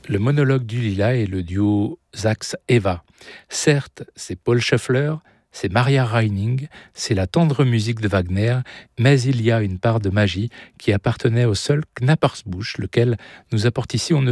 Le monologue du lilas et le duo Sax-Eva. Certes, c'est Paul Scheffler, c'est Maria Reining, c'est la tendre musique de Wagner, mais il y a une part de magie qui appartenait au seul Knappersbusch, lequel nous apporte ici